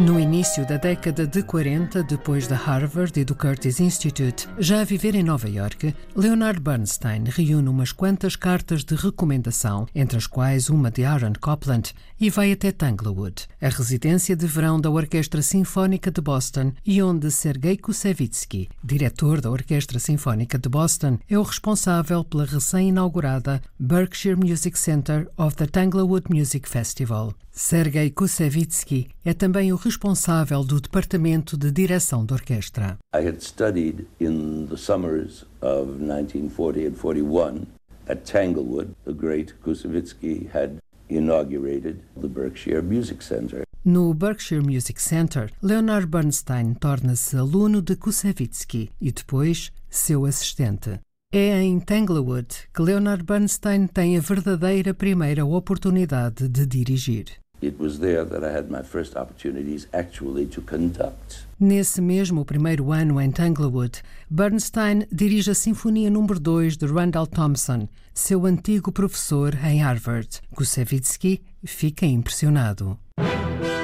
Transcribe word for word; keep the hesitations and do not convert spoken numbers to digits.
No início da década de quarenta, depois de Harvard e do Curtis Institute, já a viver em Nova York, Leonard Bernstein reúne umas quantas cartas de recomendação, entre as quais uma de Aaron Copland, e vai até Tanglewood, a residência de verão da Orquestra Sinfónica de Boston, e onde Sergei Koussevitzky, diretor da Orquestra Sinfónica de Boston, é o responsável pela recém-inaugurada Berkshire Music Center of the Tanglewood Music Festival. Sergei Koussevitzky é também o responsável do departamento de direção da orquestra. I had studied in the summers of nineteen forty and forty-one at Tanglewood. The great Koussevitzky had inaugurated the Berkshire Music Center. No Berkshire Music Center, Leonard Bernstein torna-se aluno de Koussevitzky e depois seu assistente. É em Tanglewood que Leonard Bernstein tem a verdadeira primeira oportunidade de dirigir. It was there that I had my first opportunities actually to conduct. Nesse mesmo primeiro ano em Tanglewood, Bernstein dirige a Sinfonia número dois de Randall Thompson, seu antigo professor em Harvard. Koussevitzky fica impressionado.